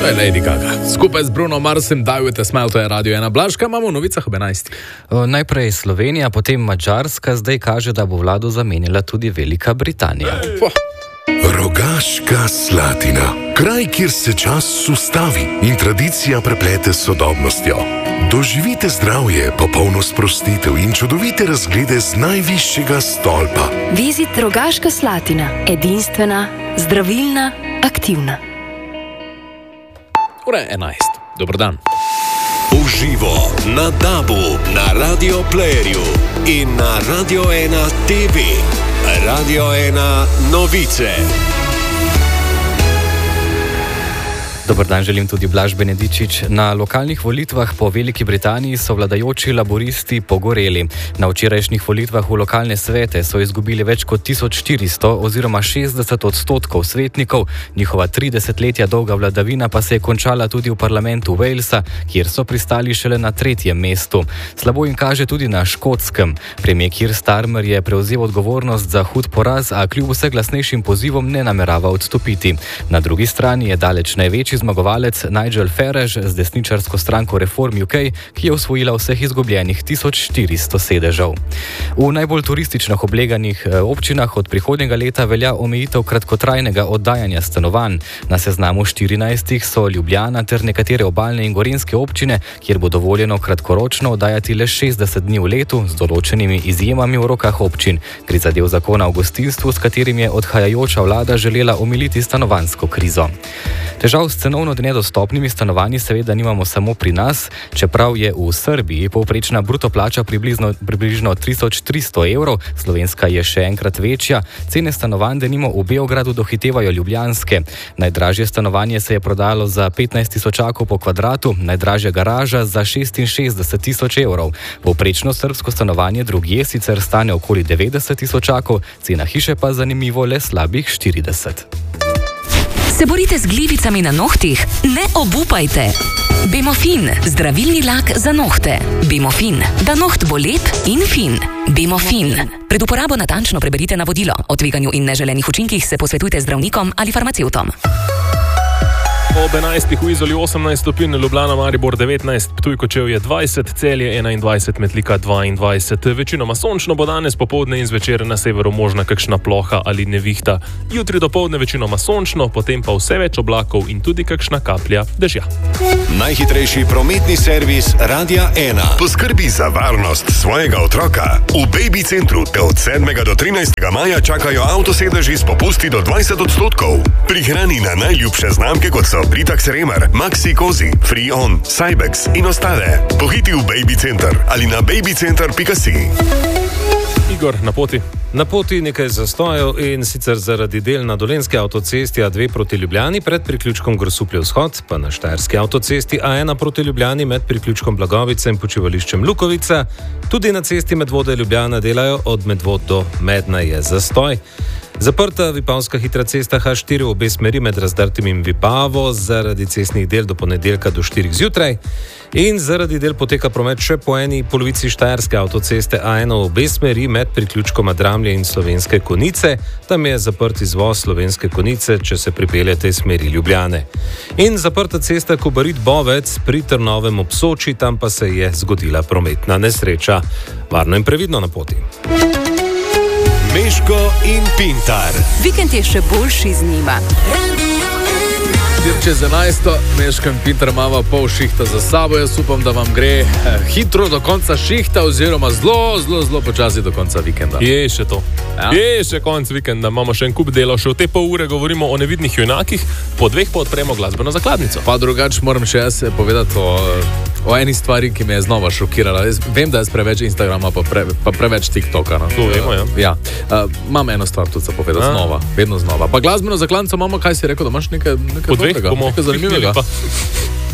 To je Lady Gaga. Skupaj z Bruno Marsom, Die With A Smile, to je Radio 1. Blažka, imamo v novicah ob 11. Najprej Slovenija, potem Madžarska, zdaj kaže, da bo vlado zamenjala tudi Velika Britanija. Rogaška Slatina. Kraj, kjer se čas ustavi in tradicija preplete s sodobnostjo. Doživite zdravje, popolno sprostitev in čudovite razglede z najvišjega stolpa. Vizit Rogaška Slatina. Edinstvena, zdravilna, aktivna. Ura je 11. Dobar dan. Uživo na DAB-u, na Radio Playerju in na Radio 1 TV. Radio 1 novice. Dobar dan, želim tudi Blaž Benedičič. Na lokalnih volitvah po Veliki Britaniji so vladajoči laboristi pogoreli. Na včerajšnjih volitvah v lokalne svete so izgubili več kot 1400 oziroma 60% svetnikov. Njihova 30-letja dolga vladavina pa se je končala tudi v parlamentu Walesa, kjer so pristali šele na 3. mestu. Slabo jim kaže tudi na Škotskem. Premier Keir Starmer je prevzel odgovornost za hud poraz, a kljub vse glasnejšim pozivom ne namerava odstopiti. Na drugi strani je daleč največji zmagovalec Nigel Farage z desničarsko stranko Reform UK, ki je osvojila vseh izgubljenih 1400 sedežev. V najbolj turistično obleganih občinah od prihodnjega leta velja omejitev kratkotrajnega oddajanja stanovanj. Na seznamu 14 so Ljubljana ter nekatere obalne in gorenjske občine, kjer bo dovoljeno kratkoročno oddajati le 60 dni v letu z določenimi izjemami v rokah občin. Gre za del zakona o gostinstvu, s katerim je odhajajoča vlada želela omiliti stanovanjsko krizo. Težav s cenovno nedostopnimi stanovanji seveda nimamo samo pri nas, čeprav je v Srbiji povprečna bruto plača približno 1300 evrov, slovenska je še enkrat večja. Cene stanovanj denimo v Beogradu dohitevajo ljubljanske. Najdražje stanovanje se je prodalo za 15 000 po kvadratu, najdražja garaža za 66 000 evrov. Povprečno srbsko stanovanje drugje sicer stane okoli 90 000, cena hiše pa zanimivo le slabih 40. Se borite z glivicami na nohtih? Ne obupajte! Bemofin, zdravilni lak za nohte. Bemofin, da noht bo lep in fin. Bemofin. Pred uporabo natančno preberite navodilo. O tveganju in neželenih učinkih se posvetujte zdravnikom ali farmacevtom. Ob 11. v Izoli 18 stopinj, Ljubljana, Maribor 19, Ptuj, Kočevje 20, Celje 21, Metlika 22. Večinoma sončno bo danes popoldne in zvečer na severu možna kakšna ploha ali nevihta. Jutri dopoldne večinoma sončno, potem pa vse več oblakov in tudi kakšna kaplja dežja. Najhitrejši prometni servis Radia 1. Poskrbi za varnost svojega otroka. V Baby Centru te od 7. do 13. maja čakajo avtosedeži s popusti do 20%. Prihrani na najljubše znamke, kot so Britax Remer, Maxi Cosi, Free On, Cybex in ostale. Pohiti v Baby Center ali na babycenter.si. Igor, na poti. Na poti nekaj zastojev in sicer zaradi del na Dolenjski avtocesti A2 proti Ljubljani pred priključkom Grosuplje vzhod, pa na Štajerski avtocesti A1 proti Ljubljani med priključkom Blagovice in počivališčem Lukovica. Tudi na cesti Medvode Ljubljana delajo, od Medvod do Medna je zastoj. Zaprta Vipavska hitra cesta H4 v obe smeri med Razdrtim in Vipavo zaradi cestnih del do ponedeljka do 4 zjutraj in zaradi del poteka promet še po eni polovici Štajerske avtoceste A1 v obe smeri med priključkom Dramlje in Slovenske Konjice. Tam je zaprt izvoz Slovenske Konjice, če se pripeljete iz smeri Ljubljane. In zaprta cesta Kobarid-Bovec pri Trnovem ob Soči, tam pa se je zgodila prometna nesreča. Varno in previdno na poti. Meško in Pintar. Vikend je še boljši z njima. Čez 11. Meško in Pintar imamo pol šihta za sabo. Jaz upam, da vam gre hitro do konca šihta oziroma zelo počasi do konca vikenda. Je še to. Ja? Je še konc vikenda. Imamo še en kup dela. Še v te pol ure govorimo o nevidnih junakih, po 2 pa odpremo glasbeno zakladnico. Pa drugače moram še jaz povedati o eni stvari, ki me je znova šokirala. Vem, da je preveč Instagrama pa preveč TikToka. No? To vemo, ja. Imam eno stvar tudi za povedati znova. Vedno znova. Pa glasbeno zakladnico imamo, kaj si rekel, da imaš nekaj po 2 bomo nekaj zanimivega.